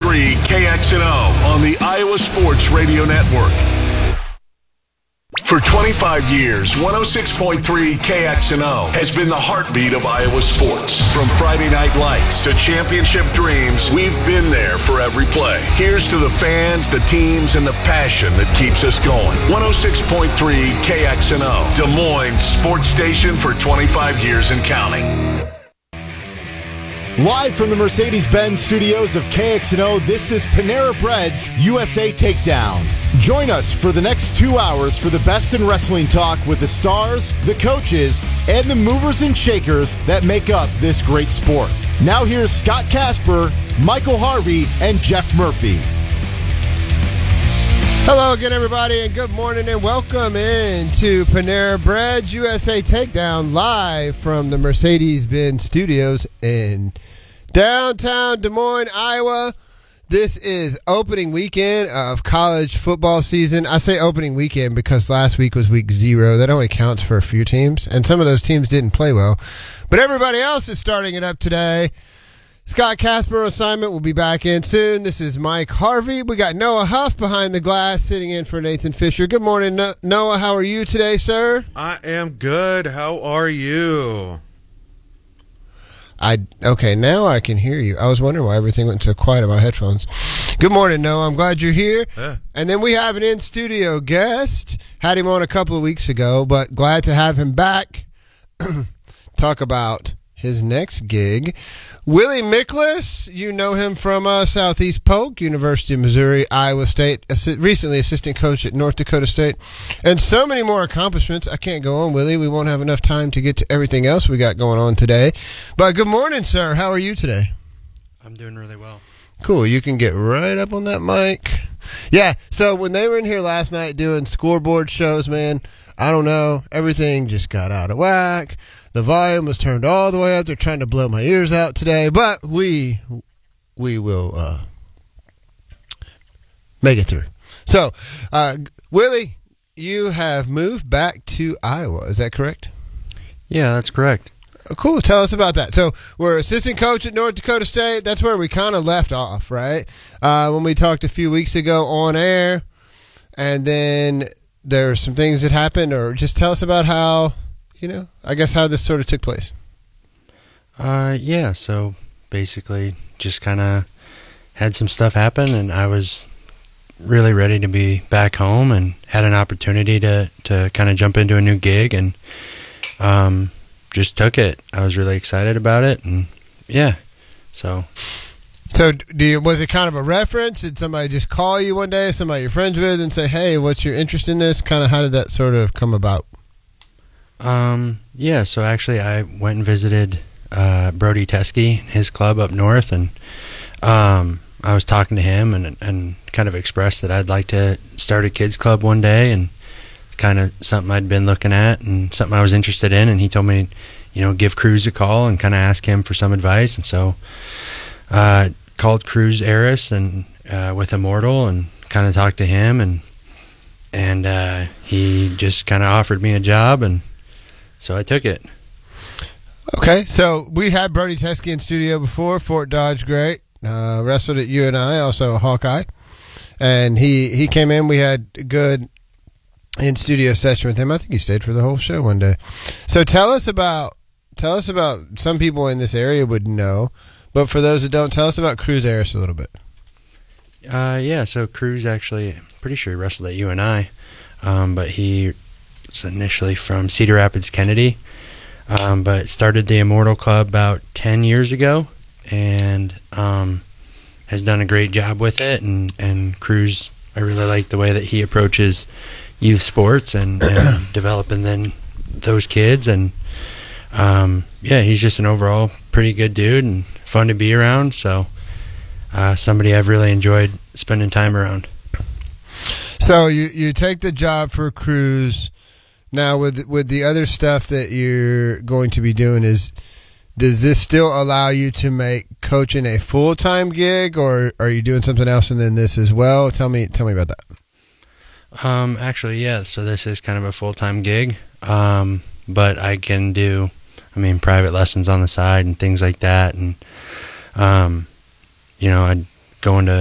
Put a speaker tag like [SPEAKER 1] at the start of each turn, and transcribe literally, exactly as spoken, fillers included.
[SPEAKER 1] three K X N O on the Iowa Sports Radio Network. For twenty-five years, one oh six point three K X N O has been the heartbeat of Iowa sports. From Friday night lights to championship dreams, we've been there for every play. Here's to the fans, the teams, and the passion that keeps us going. one oh six point three K X N O, Des Moines sports station for twenty-five years and counting.
[SPEAKER 2] Live from the Mercedes-Benz studios of K X N O, this is Panera Bread's U S A Takedown. Join us for the next two hours for the best in wrestling talk with the stars, the coaches, and the movers and shakers that make up this great sport. Now here's Scott Casper, Michael Harvey, and Jeff Murphy.
[SPEAKER 3] Hello again, everybody, and good morning, and welcome into Panera Bread's U S A Takedown, live from the Mercedes-Benz studios in downtown Des Moines, Iowa. This is opening weekend of college football season. I say opening weekend because last week was week zero. That only counts for a few teams, and some of those teams didn't play well. But everybody else is starting it up today. Scott Casper assignment will be back in soon. This is Mike Harvey. We got Noah Huff behind the glass sitting in for Nathan Fisher. Good morning, no- Noah. How are you today, sir?
[SPEAKER 4] I am good. How are you?
[SPEAKER 3] I Okay, now I can hear you. I was wondering why everything went so quiet on my headphones. Good morning, Noah. I'm glad you're here.
[SPEAKER 4] Yeah.
[SPEAKER 3] And then we have an in-studio guest. Had him on a couple of weeks ago, but glad to have him back. Talk about his next gig. Willie Miklas, you know him from uh, Southeast Polk, University of Missouri, Iowa State, assi- recently assistant coach at North Dakota State, and so many more accomplishments. I can't go on, Willie. We won't have enough time to get to everything else we got going on today. But good morning, sir. How are you today?
[SPEAKER 5] I'm doing really well.
[SPEAKER 3] Cool. You can get right up on that mic. Yeah, so when they were in here last night doing scoreboard shows, man, I don't know, everything just got out of whack. The volume was turned all the way up. They're trying to blow my ears out today, but we we will uh, make it through. So, uh, Willie, you have moved back to Iowa. Is that correct?
[SPEAKER 5] Yeah, that's correct.
[SPEAKER 3] Cool. Tell us about that. So we're assistant coach at North Dakota State. That's where we kind of left off, right? Uh, when we talked a few weeks ago on air, and then there are some things that happened, or just tell us about how, you know, I guess how this sort of took place.
[SPEAKER 5] Uh, yeah, so basically just kind of had some stuff happen, and I was really ready to be back home and had an opportunity to, to kind of jump into a new gig, and um, just took it. I was really excited about it, and yeah, so...
[SPEAKER 3] So, do you, was it kind of a reference? Did somebody just call you one day, somebody you're friends with, and say, hey, what's your interest in this? Kind of how did that sort of come about?
[SPEAKER 5] Um, yeah, so actually I went and visited uh, Brody Teske, his club up north, and um, I was talking to him and, and kind of expressed that I'd like to start a kids club one day, and kind of something I'd been looking at and something I was interested in, and he told me, you know, give Cruz a call and kind of ask him for some advice, and so uh called Cruz Aris and uh, with Immortal and kind of talked to him, and and uh, he just kind of offered me a job, and so I took it.
[SPEAKER 3] Okay, so we had Brody Teske in studio before, Fort Dodge great, uh, wrestled at U N I, also a Hawkeye, and he, he came in, we had a good in-studio session with him. I think he stayed for the whole show one day. So tell us about, tell us about, some people in this area would know, but for those that don't, tell us about Cruz Aris a little bit.
[SPEAKER 5] Uh, yeah, so Cruz actually, I'm pretty sure he wrestled at U N I, um, but he was initially from Cedar Rapids, Kennedy, um, but started the Immortal Club about ten years ago, and um, has done a great job with it, and, and Cruz, I really like the way that he approaches youth sports and, and developing then those kids, and um, yeah, he's just an overall pretty good dude and fun to be around, so uh, somebody I've really enjoyed spending time around.
[SPEAKER 3] So you, you take the job for Cruz. Now with with the other stuff that you're going to be doing, is does this still allow you to make coaching a full-time gig, or are you doing something else and then this as well? Tell me tell me about that.
[SPEAKER 5] Um, actually, yeah, so this is kind of a full-time gig, um, but I can do, I mean, private lessons on the side and things like that, and um, you know, I'd go into